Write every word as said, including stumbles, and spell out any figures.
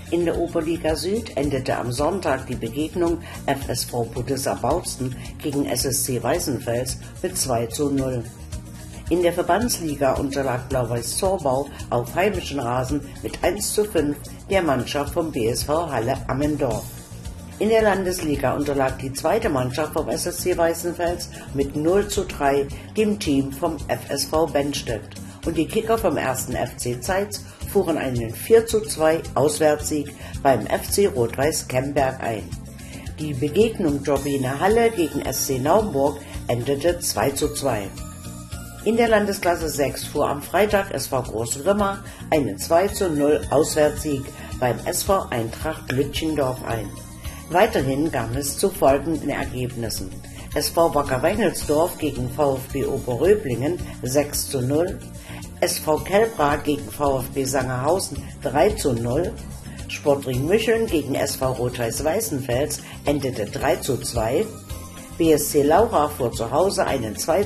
In der Oberliga Süd endete am Sonntag die Begegnung F S V Budissa Bautzen gegen S S C Weißenfels mit zwei zu null. In der Verbandsliga unterlag Blau-Weiß Zorbau auf heimischem Rasen mit eins zu fünf der Mannschaft vom B S V Halle Ammendorf. In der Landesliga unterlag die zweite Mannschaft vom S S C Weißenfels mit null zu drei dem Team vom F S V Bennstedt und die Kicker vom ersten F C Zeitz fuhren einen vier zu zwei Auswärtssieg beim F C Rot-Weiß Kemberg ein. Die Begegnung Turbine Halle gegen S C Naumburg endete zwei zu zwei. In der Landesklasse sechs fuhr am Freitag S V Großgrimma einen zwei zu null Auswärtssieg beim S V Eintracht Lütchendorf ein. Weiterhin kam es zu folgenden Ergebnissen: S V Wacker Wengelsdorf gegen VfB Oberröblingen sechs zu null, S V Kelbra gegen VfB Sangerhausen drei zu null, Sportring Mücheln gegen S V Rot-Weiß Weißenfels endete drei zu zwei, B S C Laura fuhr zu Hause einen zwei